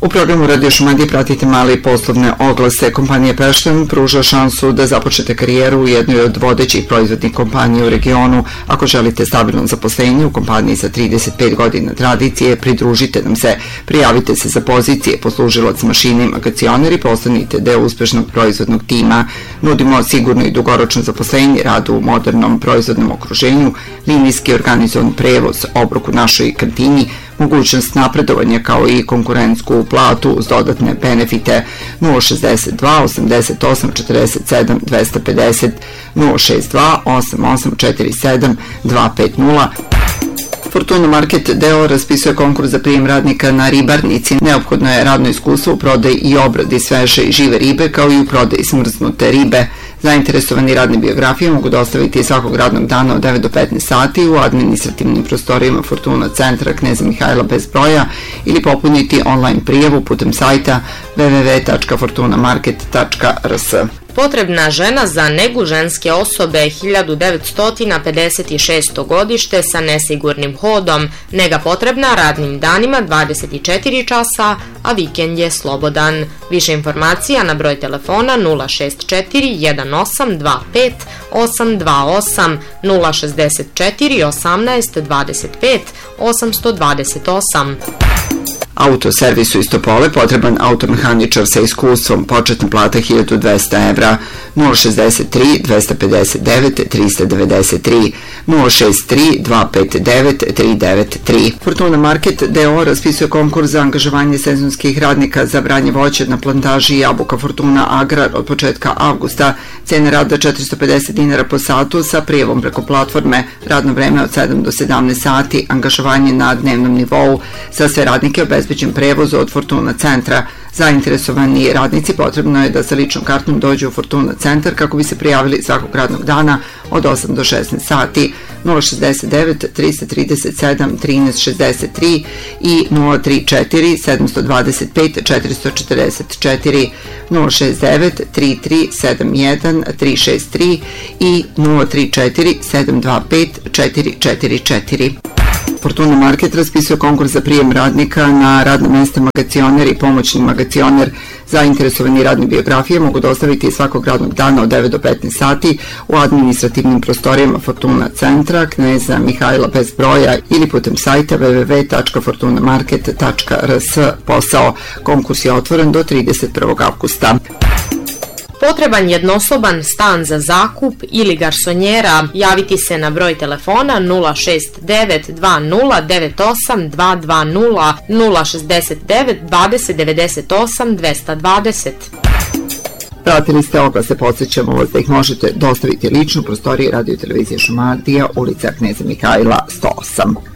U programu Radio Šumadije pratite male i poslovne oglase. Kompanija Pešten pruža šansu da započnete karijeru u jednoj od vodećih proizvodnih kompanija u regionu. Ako želite stabilno zaposlenje u kompaniji sa 35 godina tradicije, pridružite nam se. Prijavite se za pozicije poslužilac mašine i magacioner i postanite deo uspešnog proizvodnog tima. Nudimo sigurno i dugoročno zaposlenje, rad u modernom proizvodnom okruženju, linijski organizovan prevoz, obrok u našoj kantini, mogućnost napredovanja kao i konkurentsku platu uz dodatne benefite. 062 88 47 250 062 88 47 250. Fortuna Market d.o.o. raspisuje konkurs za prijem radnika na ribarnici. Neophodno je radno iskustvo u prodaji i obradi sveže i žive ribe, kao i u prodaji smrznute ribe. Zainteresovani radne biografije mogu dostaviti svakog radnog dana od 9 do 15 sati u administrativnim prostorijama Fortuna centra Kneza Mihajla bez broja ili popuniti online prijavu putem sajta www.fortunamarket.rs. Potrebna žena za negu ženske osobe 1956. godište sa nesigurnim hodom. Nega potrebna radnim danima 24 časa, a vikend je slobodan. Više informacija na broj telefona 064 1825 828 064 18 25 828. Autoservisu iz Topole potreban automehaničar sa iskustvom, početna plata 1200 evra, 063 259 393 063 259 393. Fortuna Market d.o.o. raspisuje konkurs za angažovanje sezonskih radnika za branje voća na plantaži Jabuka Fortuna Agrar od početka avgusta. Cena rada 450 dinara po satu sa prijavom preko platforme, radno vreme od 7 do 17 sati, angažovanje na dnevnom nivou. Za sve radnike obezbeđen prevoz od Fortuna centra. Zainteresovani radnici potrebno je da sa ličnom kartom dođu u Fortuna centar kako bi se prijavili svakog radnog dana od 8 do 16 sati. 069 337 1363 i 034 725 444 069 3371 363 i 034 725 444. Fortuna Market raspisuje konkurs za prijem radnika na radno mesto magacioner i pomoćni magacioner. Zainteresovani radne biografije mogu dostaviti svakog radnog dana od 9 do 15 sati u administrativnim prostorijama Fortuna centra Kneza Mihajla bez broja ili putem sajta www.fortunamarket.rs. Posao. Konkurs je otvoren do 31. avgusta. Potreban jednosoban stan za zakup ili garsonjera. Javiti se na broj telefona 069 20 98 220 069 20 98 220. Pratili ste oglase, podsjećamo vas da ih možete dostaviti lično u prostoriji Radio Televizije Šumadija, ulica Kneza Mihajla 108.